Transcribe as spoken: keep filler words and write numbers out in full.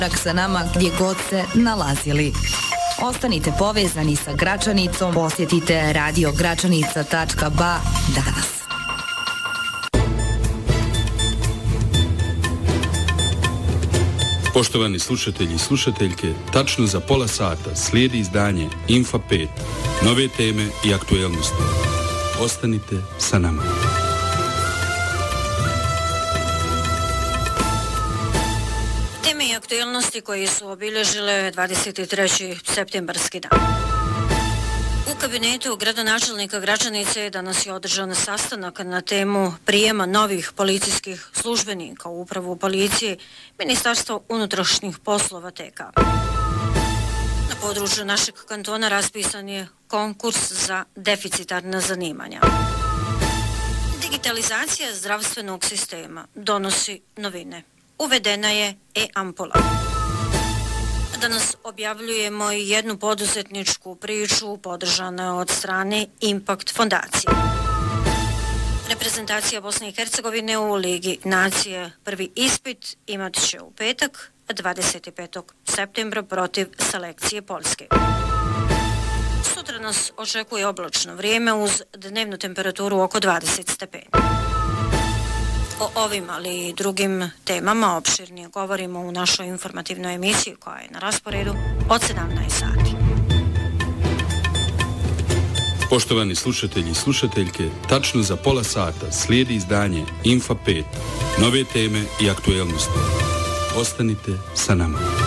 sa nama gdje god se nalazili. Ostanite povezani sa Gračanicom, posjetite radio gračanica tačka ba danas. Poštovani slušatelji i slušateljke, tačno za pola sata slijedi izdanje Infa pet, nove teme i aktuelnosti. Ostanite sa nama. Teme i aktuelnosti koji su obilježile dvadeset treći septembarski dan. U kabinetu gradonačelnika Gračanice danas je održan sastanak na temu prijema novih policijskih službenika u upravu policije Ministarstva unutrašnjih poslova T K. Na području našeg kantona raspisan je konkurs za deficitarna zanimanja. Digitalizacija zdravstvenog sistema donosi novine. Uvedena je e-ampula. Danas objavljujemo i jednu poduzetničku priču podržana od strane Impact fondacije. Reprezentacija Bosne i Hercegovine u Ligi nacije prvi ispit imat će u petak dvadeset petog septembra protiv selekcije Poljske. Sutra nas očekuje oblačno vrijeme uz dnevnu temperaturu oko dvadeset stepeni. O ovim, ali i drugim temama opširnije govorimo u našoj informativnoj emisiji koja je na rasporedu od sedamnaest sati. Poštovani slušatelji i slušateljke, tačno za pola sata slijedi izdanje Infa pet, nove teme i aktuelnosti. Ostanite sa nama.